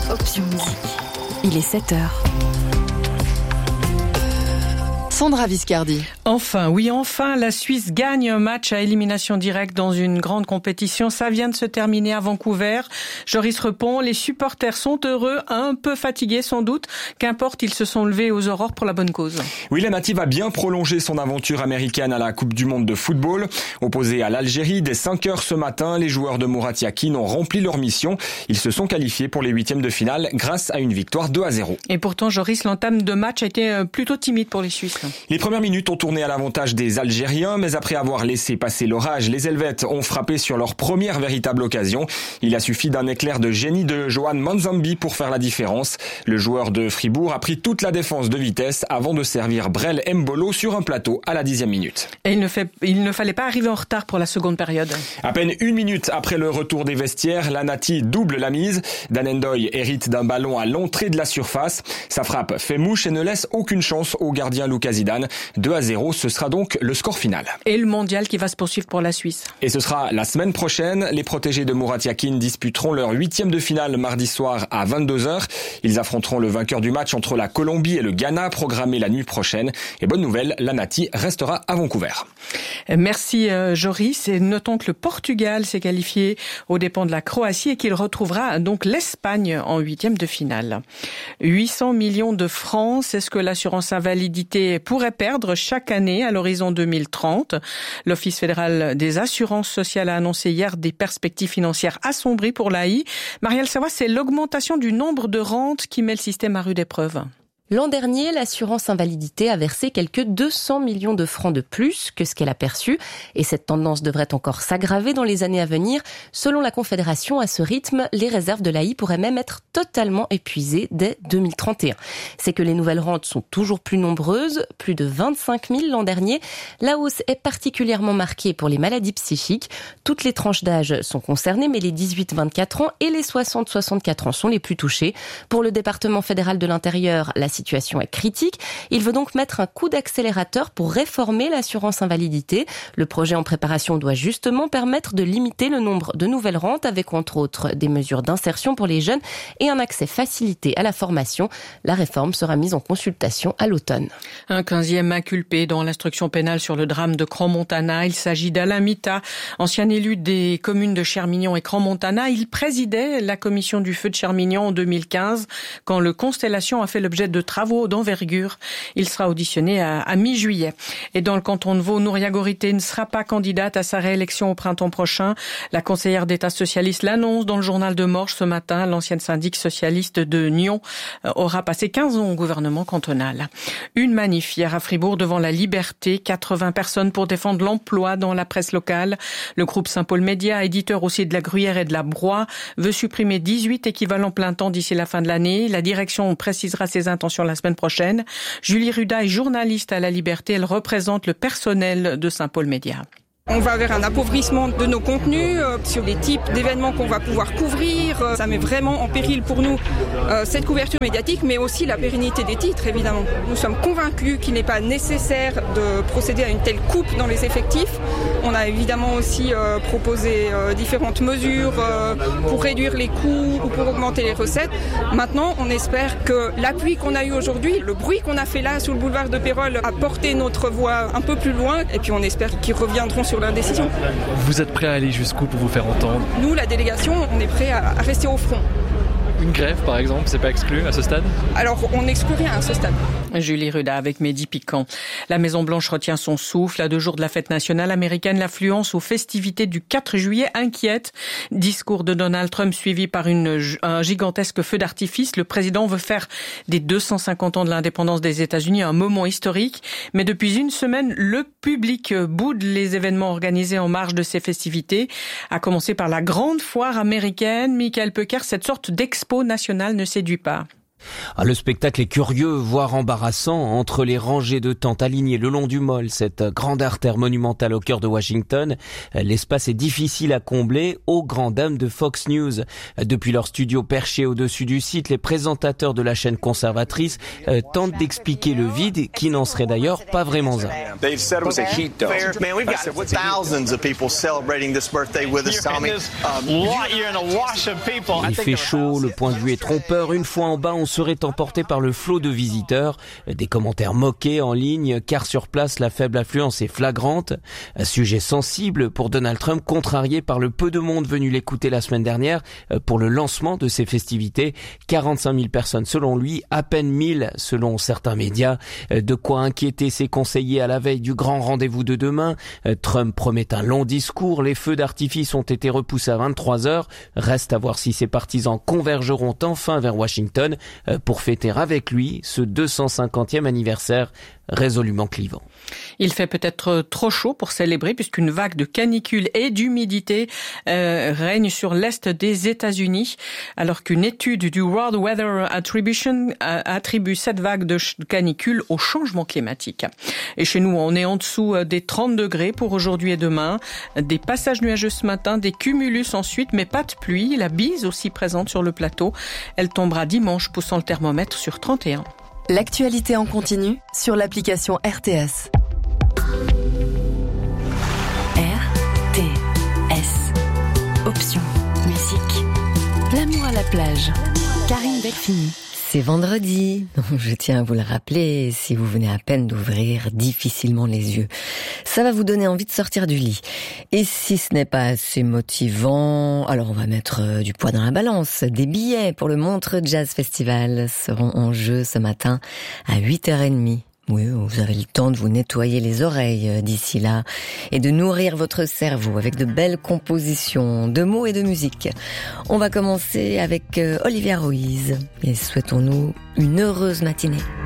Option Musique. Il est 7h. Sandra Viscardi. Enfin, la Suisse gagne un match à élimination directe dans une grande compétition. Ça vient de se terminer à Vancouver. Joris Repon, les supporters sont heureux, un peu fatigués sans doute. Qu'importe, ils se sont levés aux aurores pour la bonne cause. Oui, la Native a bien prolongé son aventure américaine à la Coupe du Monde de football. Opposés à l'Algérie, dès 5h ce matin, les joueurs de Murat Yakin ont rempli leur mission. Ils se sont qualifiés pour les huitièmes de finale grâce à une victoire 2-0. Et pourtant, Joris, l'entame de match a été plutôt timide pour les Suisses. Les premières minutes ont tourné à l'avantage des Algériens, mais après avoir laissé passer l'orage, les Helvètes ont frappé sur leur première véritable occasion. Il a suffi d'un éclair de génie de Johan Manzambi pour faire la différence. Le joueur de Fribourg a pris toute la défense de vitesse avant de servir Brel Mbolo sur un plateau à la 10e minute. Et il ne fallait pas arriver en retard pour la seconde période. À peine une minute après le retour des vestiaires, la Nati double la mise. Dan Ndoye hérite d'un ballon à l'entrée de la surface. Sa frappe fait mouche et ne laisse aucune chance au gardien Lucas Zidane. 2-0, ce sera donc le score final. Et le mondial qui va se poursuivre pour la Suisse. Et ce sera la semaine prochaine. Les protégés de Murat Yakin disputeront leur huitième de finale mardi soir à 22h. Ils affronteront le vainqueur du match entre la Colombie et le Ghana, programmé la nuit prochaine. Et bonne nouvelle, la Nati restera à Vancouver. Merci Joris. Et notons que le Portugal s'est qualifié aux dépens de la Croatie et qu'il retrouvera donc l'Espagne en huitième de finale. 800 millions de francs, c'est ce que l'assurance invalidité pourrait perdre chaque année à l'horizon 2030. L'Office fédéral des assurances sociales a annoncé hier des perspectives financières assombries pour l'AI. Marielle Savoie, c'est l'augmentation du nombre de rentes qui met le système à rude épreuve. L'an dernier, l'assurance invalidité a versé quelques 200 millions de francs de plus que ce qu'elle a perçu. Et cette tendance devrait encore s'aggraver dans les années à venir. Selon la Confédération, à ce rythme, les réserves de l'AI pourraient même être totalement épuisées dès 2031. C'est que les nouvelles rentes sont toujours plus nombreuses, plus de 25 000 l'an dernier. La hausse est particulièrement marquée pour les maladies psychiques. Toutes les tranches d'âge sont concernées, mais les 18-24 ans et les 60-64 ans sont les plus touchés. Pour le département fédéral de l'Intérieur, la situation est critique. Il veut donc mettre un coup d'accélérateur pour réformer l'assurance invalidité. Le projet en préparation doit justement permettre de limiter le nombre de nouvelles rentes avec entre autres des mesures d'insertion pour les jeunes et un accès facilité à la formation. La réforme sera mise en consultation à l'automne. Un 15e inculpé dans l'instruction pénale sur le drame de Crans-Montana. Il s'agit d'Alain Mita, ancien élu des communes de Chermignon et Crans-Montana. Il présidait la commission du feu de Chermignon en 2015 quand le Constellation a fait l'objet de travaux d'envergure. Il sera auditionné à mi-juillet. Et dans le canton de Vaud, Nouria Gorité ne sera pas candidate à sa réélection au printemps prochain. La conseillère d'État socialiste l'annonce dans le journal de Morges ce matin. L'ancienne syndic socialiste de Nyon aura passé 15 ans au gouvernement cantonal. Une manif hier à Fribourg devant la Liberté. 80 personnes pour défendre l'emploi dans la presse locale. Le groupe Saint-Paul Média, éditeur aussi de la Gruyère et de la Broye, veut supprimer 18 équivalents plein temps d'ici la fin de l'année. La direction précisera ses intentions la semaine prochaine. Julie Ruda est journaliste à la Liberté. Elle représente le personnel de Saint-Paul Média. On va vers un appauvrissement de nos contenus sur les types d'événements qu'on va pouvoir couvrir. Ça met vraiment en péril pour nous cette couverture médiatique, mais aussi la pérennité des titres, évidemment. Nous sommes convaincus qu'il n'est pas nécessaire de procéder à une telle coupe dans les effectifs. On a évidemment aussi proposé différentes mesures pour réduire les coûts ou pour augmenter les recettes. Maintenant, on espère que l'appui qu'on a eu aujourd'hui, le bruit qu'on a fait là sur le boulevard de Pérol a porté notre voix un peu plus loin. Et puis on espère qu'ils reviendront sur l'indécision. Vous êtes prêt à aller jusqu'où pour vous faire entendre ? Nous, la délégation, on est prêt à rester au front. Une grève, par exemple, c'est pas exclu à ce stade ? Alors, on n'exclut rien à ce stade. Julie Ruda avec Mehdi Piquant. La Maison-Blanche retient son souffle. À 2 jours de la fête nationale américaine, l'affluence aux festivités du 4 juillet inquiète. Discours de Donald Trump suivi par un gigantesque feu d'artifice. Le président veut faire des 250 ans de l'indépendance des États-Unis un moment historique. Mais depuis une semaine, le public boude les événements organisés en marge de ces festivités. À commencer par la grande foire américaine. Michael Pecker, cette sorte d'expo nationale ne séduit pas. Le spectacle est curieux, voire embarrassant. Entre les rangées de tentes alignées le long du Mall, cette grande artère monumentale au cœur de Washington, l'espace est difficile à combler aux grandes dames de Fox News. Depuis leur studio perché au-dessus du site, les présentateurs de la chaîne conservatrice tentent d'expliquer le vide, qui n'en serait d'ailleurs pas vraiment un. Il fait chaud, le point de vue est trompeur. Une fois en bas, on serait emporté par le flot de visiteurs. Des commentaires moqués en ligne, car sur place, la faible affluence est flagrante. Un sujet sensible pour Donald Trump, contrarié par le peu de monde venu l'écouter la semaine dernière pour le lancement de ses festivités. 45 000 personnes selon lui, à peine 1000 selon certains médias. De quoi inquiéter ses conseillers à la veille du grand rendez-vous de demain. Trump promet un long discours. Les feux d'artifice ont été repoussés à 23h. Reste à voir si ses partisans convergeront enfin vers Washington pour fêter avec lui ce 250e anniversaire résolument clivant. Il fait peut-être trop chaud pour célébrer puisqu'une vague de canicule et d'humidité règne sur l'est des États-Unis, alors qu'une étude du World Weather Attribution attribue cette vague de canicule au changement climatique. Et chez nous, on est en dessous des 30 degrés pour aujourd'hui et demain. Des passages nuageux ce matin, des cumulus ensuite, mais pas de pluie. La bise aussi présente sur le plateau. Elle tombera dimanche, poussant le thermomètre sur 31. L'actualité en continu sur l'application RTS. RTS. Option. Musique. L'amour à la plage. Karine Delphini. C'est vendredi, je tiens à vous le rappeler, si vous venez à peine d'ouvrir difficilement les yeux. Ça va vous donner envie de sortir du lit. Et si ce n'est pas assez motivant, alors on va mettre du poids dans la balance. Des billets pour le Montreux Jazz Festival seront en jeu ce matin à 8h30. Oui, vous avez le temps de vous nettoyer les oreilles d'ici là et de nourrir votre cerveau avec de belles compositions de mots et de musique. On va commencer avec Olivia Ruiz et souhaitons-nous une heureuse matinée.